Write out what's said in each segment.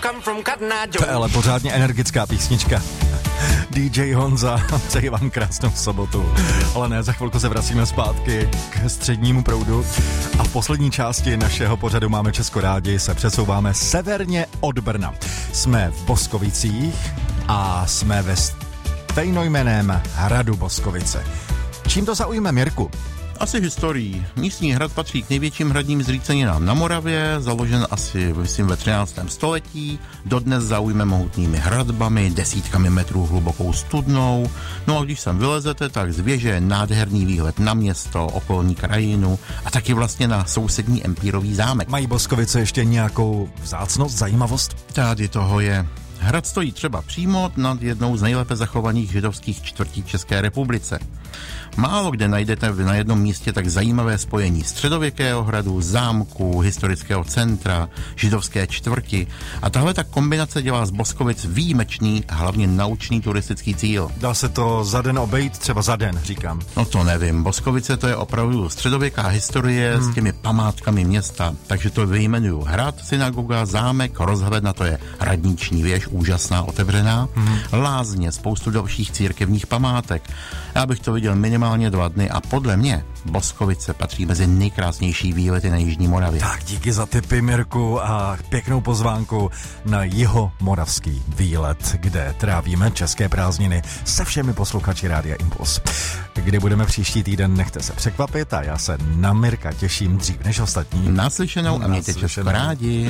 To je ale pořádně energická písnička. DJ Honza, přeji vám krásnou sobotu. Ale ne, za chvilku se vracíme zpátky k střednímu proudu a v poslední části našeho pořadu Máme Česko rádi se přesouváme severně od Brna. Jsme v Boskovicích a jsme ve stejnojmenném hradu Boskovice. Čím to zaujme Mirku? Asi historií. Místní hrad patří k největším hradním zříceninám na Moravě, založen asi ve 13. století, dodnes zaujme mohutnými hradbami, desítkami metrů hlubokou studnou. No a když sem vylezete, tak z věže je nádherný výhled na město, okolní krajinu a taky vlastně na sousední empírový zámek. Mají Boskovice ještě nějakou vzácnost, zajímavost? Tady toho je. Hrad stojí třeba přímo nad jednou z nejlépe zachovaných židovských čtvrtí České republice. Málo kde najdete na jednom místě tak zajímavé spojení středověkého hradu, zámku, historického centra, židovské čtvrti a tahle ta kombinace dělá z Boskovic výjimečný a hlavně naučný turistický cíl. Dá se to za den obejít? Třeba za den, říkám. No to nevím. Boskovice to je opravdu středověká historie s těmi památkami města, takže to vyjmenuju. Hrad, synagoga, zámek, rozhledna, to je radniční věž, úžasná, otevřená, lázně, spoustu dalších církevních památek. Já bych to viděl minimálně 2 dny a podle mě Boskovice patří mezi nejkrásnější výlety na Jižní Moravě. Tak díky za tipy, Mirku, a pěknou pozvánku na jihomoravský výlet, kde trávíme české prázdniny se všemi posluchači Rádia Impuls. Kdy budeme příští týden, nechte se překvapit a já se na Mirka těším dřív než ostatní. Naslyšenou a mějte Česko rádi.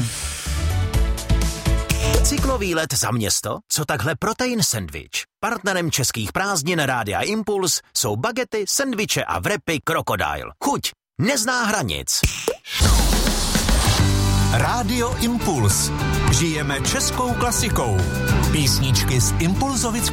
Cyklový let za město? Co takhle protein sendvič? Partnerem českých prázdnin Rádia Impuls jsou bagety, sendviče a wrapy Crocodile. Chuť nezná hranic. Rádio Impuls. Žijeme českou klasikou. Písničky z impulzovického